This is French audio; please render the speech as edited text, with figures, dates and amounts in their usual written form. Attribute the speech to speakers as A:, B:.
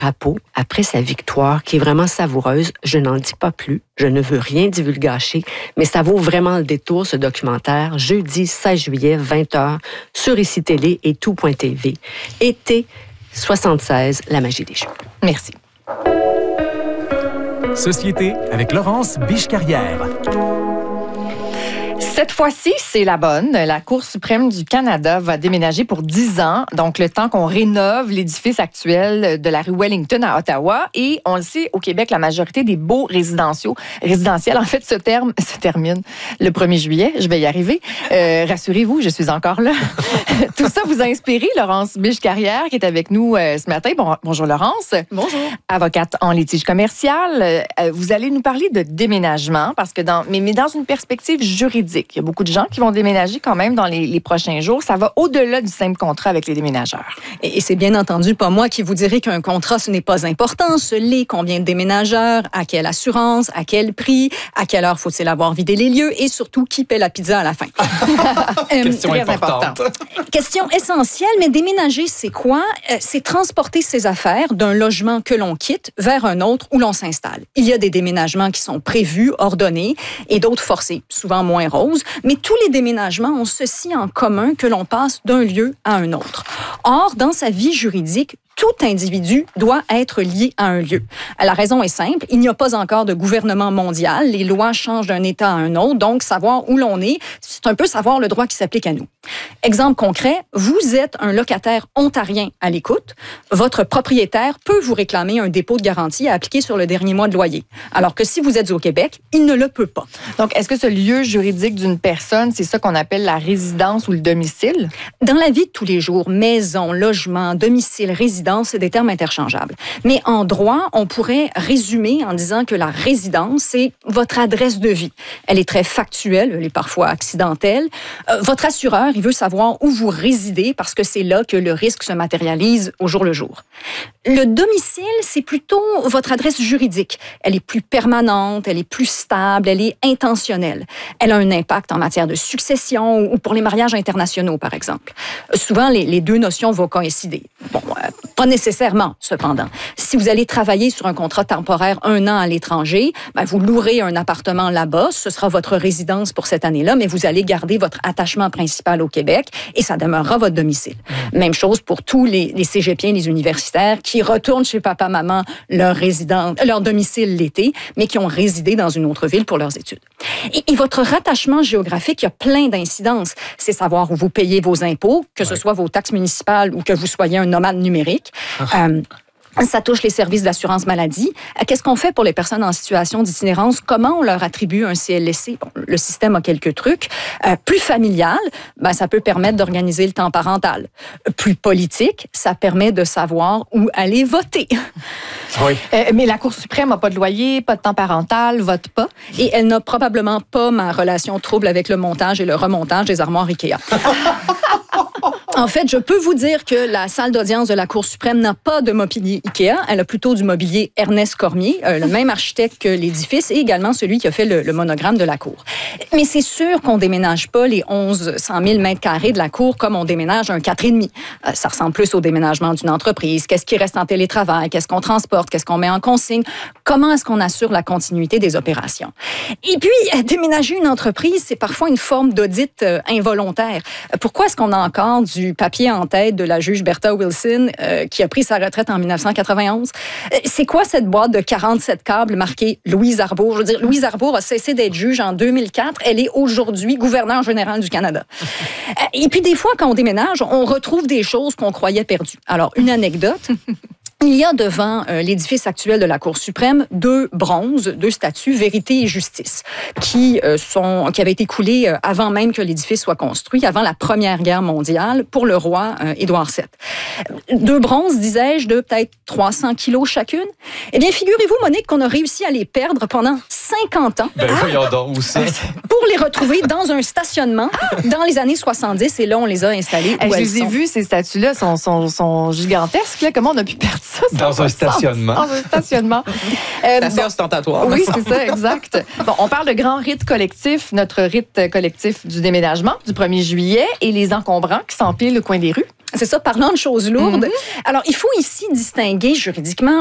A: drapeau après sa victoire, qui est vraiment savoureuse. Je n'en dis pas plus. Je ne veux rien divulgacher, mais ça vaut vraiment le détour, ce documentaire. Jeudi 16 juillet, 20h, sur ICI Télé et tout.tv. Été 76, la magie des jeux.
B: Merci.
C: Société avec Laurence Biche-Carrière.
B: Cette fois-ci, c'est la bonne. La Cour suprême du Canada va déménager pour 10 ans, donc le temps qu'on rénove l'édifice actuel de la rue Wellington à Ottawa. Et on le sait, au Québec, la majorité des baux résidentiels, en fait, se termine le 1er juillet. Je vais y arriver. Rassurez-vous, je suis encore là. Tout ça vous a inspiré, Laurence Biche-Carrière, qui est avec nous ce matin. Bonjour, Laurence.
D: Bonjour.
B: Avocate en litige commercial. Vous allez nous parler de déménagement, parce que mais dans une perspective juridique. Il y a beaucoup de gens qui vont déménager quand même dans les prochains jours. Ça va au-delà du simple contrat avec les déménageurs.
D: Et c'est bien entendu pas moi qui vous dirai qu'un contrat, ce n'est pas important. Ce l'est, combien de déménageurs, à quelle assurance, à quel prix, à quelle heure faut-il avoir vidé les lieux et surtout qui paie la pizza à la fin.
C: Question importante.
D: Question essentielle, mais déménager, c'est quoi? C'est transporter ses affaires d'un logement que l'on quitte vers un autre où l'on s'installe. Il y a des déménagements qui sont prévus, ordonnés, et d'autres forcés, souvent moins roses. Mais tous les déménagements ont ceci en commun que l'on passe d'un lieu à un autre. Or, dans sa vie juridique, tout individu doit être lié à un lieu. La raison est simple, il n'y a pas encore de gouvernement mondial, les lois changent d'un État à un autre, donc savoir où l'on est, c'est un peu savoir le droit qui s'applique à nous. Exemple concret, vous êtes un locataire ontarien à l'écoute, votre propriétaire peut vous réclamer un dépôt de garantie à appliquer sur le dernier mois de loyer, alors que si vous êtes au Québec, il ne le peut pas.
B: Donc, est-ce que ce lieu juridique d'une personne, c'est ça qu'on appelle la résidence ou le domicile?
D: Dans la vie de tous les jours, maison, logement, domicile, résidence, c'est des termes interchangeables. Mais en droit, on pourrait résumer en disant que la résidence, c'est votre adresse de vie. Elle est très factuelle, elle est parfois accidentelle. Votre assureur, il veut savoir où vous résidez parce que c'est là que le risque se matérialise au jour le jour. Le domicile, c'est plutôt votre adresse juridique. Elle est plus permanente, elle est plus stable, elle est intentionnelle. Elle a un impact en matière de succession ou pour les mariages internationaux, par exemple. Souvent, les deux notions vont coïncider. Bon, pas nécessairement, cependant. Si vous allez travailler sur un contrat temporaire 1 an à l'étranger, vous louerez un appartement là-bas, ce sera votre résidence pour cette année-là, mais vous allez garder votre attachement principal au Québec et ça demeurera votre domicile. Même chose pour tous les cégepiens, les universitaires qui retournent chez papa-maman leur domicile l'été, mais qui ont résidé dans une autre ville pour leurs études. Et votre rattachement géographique, il y a plein d'incidences. C'est savoir où vous payez vos impôts, que ce soit vos taxes municipales ou que vous soyez un nomade numérique. Ça touche les services d'assurance maladie. Qu'est-ce qu'on fait pour les personnes en situation d'itinérance? Comment on leur attribue un CLSC? Bon, le système a quelques trucs. Plus familial, ça peut permettre d'organiser le temps parental. Plus politique, ça permet de savoir où aller voter.
C: Oui.
B: Mais la Cour suprême n'a pas de loyer, pas de temps parental, vote pas.
D: Et elle n'a probablement pas ma relation trouble avec le montage et le remontage des armoires Ikea. En fait, je peux vous dire que la salle d'audience de la Cour suprême n'a pas de mobilier Ikea. Elle a plutôt du mobilier Ernest Cormier, le même architecte que l'édifice et également celui qui a fait le monogramme de la Cour. Mais c'est sûr qu'on déménage pas les 100 000 mètres carrés de la Cour comme on déménage un 4,5. Ça ressemble plus au déménagement d'une entreprise. Qu'est-ce qui reste en télétravail? Qu'est-ce qu'on transporte? Qu'est-ce qu'on met en consigne? Comment est-ce qu'on assure la continuité des opérations? Et puis, déménager une entreprise, c'est parfois une forme d'audit involontaire. Pourquoi est-ce qu'on a encore du papier en tête de la juge Bertha Wilson qui a pris sa retraite en 1991? C'est quoi cette boîte de 47 câbles marquée Louise Arbour? Je veux dire, Louise Arbour a cessé d'être juge en 2004. Elle est aujourd'hui gouverneure générale du Canada. Et puis, des fois, quand on déménage, on retrouve des choses qu'on croyait perdues. Alors, une anecdote. Il y a devant l'édifice actuel de la Cour suprême 2 bronzes, 2 statues, Vérité et Justice, qui avaient été coulées avant même que l'édifice soit construit, avant la Première Guerre mondiale, pour le roi Édouard VII. 2 bronzes, disais-je, de peut-être 300 kilos chacune. Eh bien, figurez-vous, Monique, qu'on a réussi à les perdre pendant 50 ans.
C: Voyons donc, où ça?
D: Pour les retrouver dans un stationnement dans les années 70, et là, on les a installés où
B: je
D: elles
B: les ai
D: sont.
B: vues, ces statues-là, sont gigantesques. Là. Comment on a pu perdre ça? Ça
C: Dans un stationnement.
B: Dans un stationnement.
E: C'est assez ostentatoire.
B: Oui, c'est ça, exact. Bon, on parle de grand rite collectif, notre rite collectif du déménagement du 1er juillet et les encombrants qui s'empilent au coin des rues.
D: C'est ça, parlant de choses lourdes. Alors, il faut ici distinguer juridiquement